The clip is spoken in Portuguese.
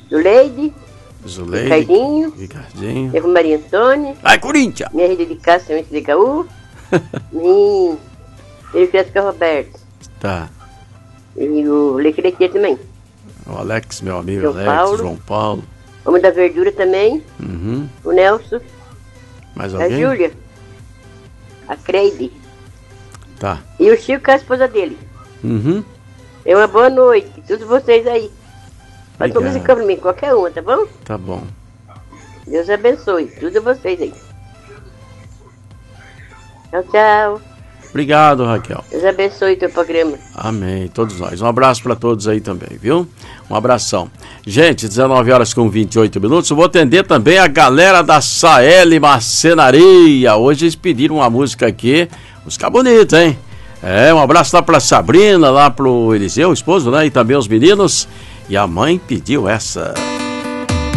Zuleide, Ricardinho. Eu Maria Antônia. Vai, Corinthians! Minha rede de casa, semente de Gaú. Ele cresce com a Roberto. Tá. E o Lecretia também. O Alex, meu amigo, João Paulo. Homem da Verdura também. O Nelson. Mais alguém? A Júlia. A Creide. Tá. E o Chico com a esposa dele. É uma boa noite. Todos vocês aí. Pode tomar esse pra mim, qualquer uma, tá bom? Tá bom. Deus abençoe. Tudo vocês aí. Tchau, tchau. Obrigado, Raquel. Deus abençoe o teu programa. Amém, todos nós. Um abraço para todos aí também, viu? Um abração. Gente, 19h28. Eu vou atender também a galera da Saele Marcenaria. Hoje eles pediram uma música aqui. Música bonita, hein? Um abraço lá pra Sabrina, lá pro Eliseu, o esposo, né? E também os meninos. E a mãe pediu essa.